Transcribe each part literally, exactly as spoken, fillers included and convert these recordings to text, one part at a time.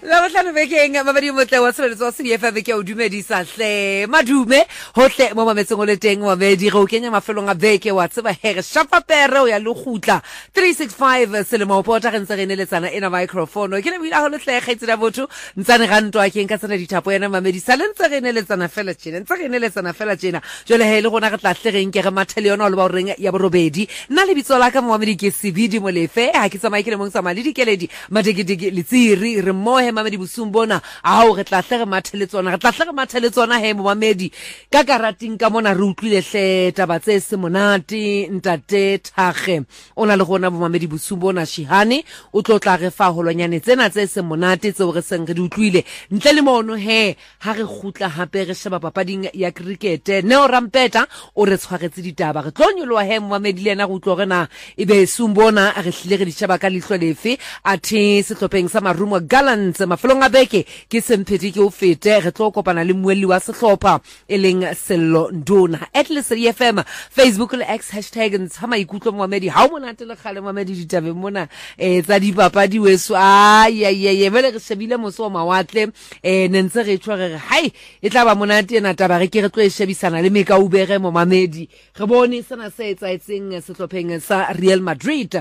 La botlhano bekeng mabadi motle wa tsheletso wa C F M ke o dumedisa hle madume hotle mo mametseng o le teng wa medi go kenya mafelong a beke wa tseba here shapa pere o ya le gutla three sixty-five selemo pota re ntse re neletsana ena microphone ke ne bila ho le hle kgaitsi la botho ntsane ga ntwa ke nka tsena dithapo yana mamedi sa le ntse re neletsana fela tjena ntse re neletsana fela tjena jole hele gona re tla hle reng ke re mathele yona le ba reng ya borobedi nna le bitso la ka mo mamedi ke Sibidi Molefe ha ke tsamaye ke le mong sa mali dikeledi madegedege letsiri re mohe mamedi busumbona ao re tla hle re mathele tsona re tla hle re mathele tsona he mo mamedi ka karating ka mona re utlwile hle taba tse se monate ntate Thage ona le gona bo mamedi busumbona Shihane o tlotla re fa holonyane tsena tse se monate tse re seng re di utlwile ntle le mono he ha re gutla hape re sheba papading ya cricket Neo Rampeta o re tshwaretse ditaba re tlonyolwa he mo mamedi le ena go utlo rena ebe sumbona re hlile re di sheba ka lihlo lefe athe setlhopheng sa marumo Gallants mafelong a beke ke sempedi ke o fete re tlo kopana le mueli wa sehlopha eleng Sello Nduna at least C F M Facebook le X hashtag ntshama ikutlo moamedi ha o monate le khale moamedi ditabe mona eh tsa dipapadi weso ai ai ai bele re shebile moso mawatle eh nentse re tshwa re hai e tla ba monate ena taba re ke re tlo e shebisana le meka ubere mo mamedi re bone sana se etsaetseng sehlopheng sa Real Madrid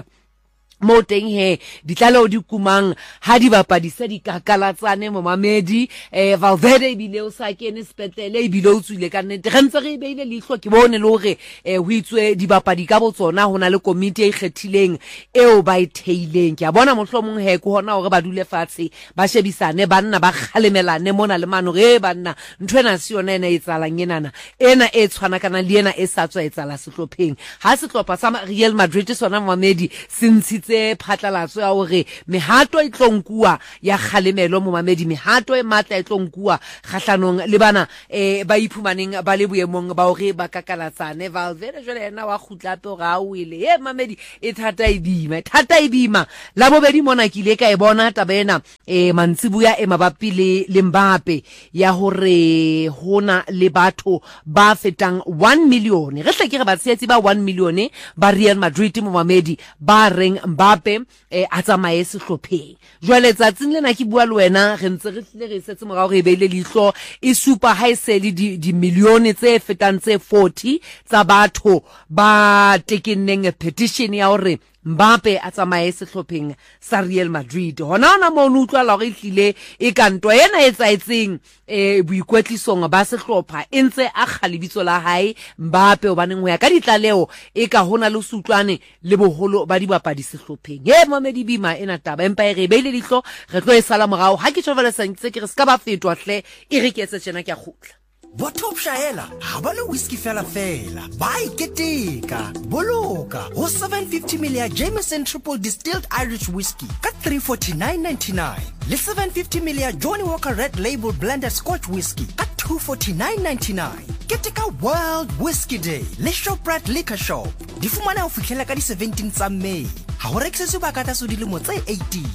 mo teng he ditlalo di kumang ha di bapadisa di kakalatsane mo mamedi eh Valverde bile o sa kene spetlele bile o tswile ka nnete re ntse re beile lihlo ke bone le hore eh ho itswe di bapadi ka botsona hona le committee e ikgethileng eo ba itheileng ke a bona mohlomong he ko hona hore ba dule fatshe ba shebisane banna ba khalemelane mona le mano re banna ntwena se yona ena e tsalang enana ena e tshwana kana le ena e sa tswa e tsala sehlopheng ha sehlopha sa Real Madrid sona mamedi sintsi tse phatlalatso ya hore mehato e tlonkua ya khalemelo mo mamedi mehato e matla e tlonkua khahlanong le bana eh ba iphumaneng ba le boemong ba hore ba kakalatsane Valverde jole ena wa khutlape ga o ile e mamedi e thata e bima thata e bima la bobedi mona ke ile ka e bona tabena eh mantsibuya e mabapi le le Mbappe ya hore hona le batho ba fetang one million re hle ke re ba tsetsi ba one million ba Real Madrid mo mamedi ba reng Mbappe eh a tsamaye sehlopheng jwale tsatsing lena ke bua le wena re ntse re hlile re setse morao re beile lihlo e super high sale di di milione tse fetang tse forty tsa batho ba tekenneng petition ya hore Mbappe a tsamaye sehlopheng sa Real Madrid hona ona mo utlwa la re hlile e kantwa ena e tsaetseng e boikwetlisong ba sehlopha entse a kgalebitso la hae Mbappe o baneng ho ya ka ditlaleo e ka hona le sutlwane le boholo ba dibapadi sehlopheng he mamedi bima ena taba empa e re beile dihlo re tlo e sala morao ha ke tshwela sentse ke re ska ba fetwa hle e re ke etse tjena ke a khutla Botop Shaela, ha ba le whisky fela fela. Ba iketeka, boloka. Ho seven fifty milliliters Jameson Triple Distilled Irish Whiskey ka three forty-nine ninety-nine. Le seven fifty milliliters Johnny Walker Red Label Blended Scotch Whiskey ka two forty-nine ninety-nine. Keteka World Whiskey Day le Shoprite Liquor Shop. Di fumana ho fihlela ka di seventeen tsa May. Ha ho rekisetswe bakata so dilemo tse eighteen.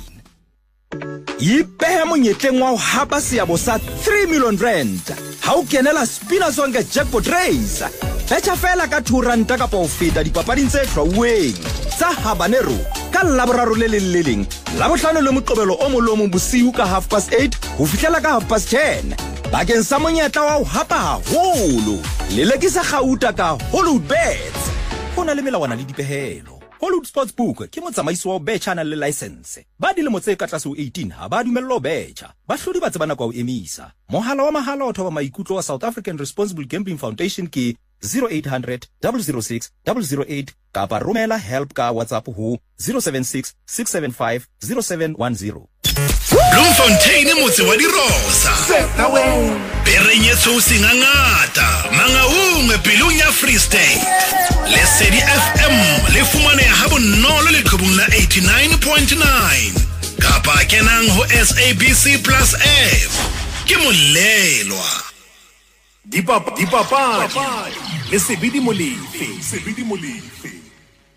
Ipehe monyetleng wa ho hapa seabo sa three million rand. Ha o kenela Spina Zonke Jackpot Race. Betcha fela ka two rand ka po feta dipapading tse hlwauweng. Tsa Habanero ka laboraro le le leleng. La bohlano le moqobelo o molomo bosiu ka half past eight ho fihlela ka half past ten. Bakeng sa monyetla wa ho hapa haholo. Le lekisa gauta ka Hollywood Bets. Hona le melawana le dipehelo. Hollywood Sportsbook ke motsamaisi wa betcha na le license. Ba dilemo tse ka tlase ho eighteen ha ba dumello betcha. Ba hlodi ba tsebana kwa o emisa. Mohala wa mahala o thoba maikutlo wa South African Responsible Gambling Foundation ke zero eight hundred double oh six double oh eight kapa romela help ka WhatsApp ho zero seven six six seven five zero seven one zero. Bloemfontein motse wa dirosa Berenye tsosi ngata mangaung pelong ya Free State le City F M le fumane ha bonolo le qhubung la eighty-nine point nine kapa kenang ho S A B C Plus F ke molelwa Dipapa dipapa le Sibidi Molefe Sibidi Molefe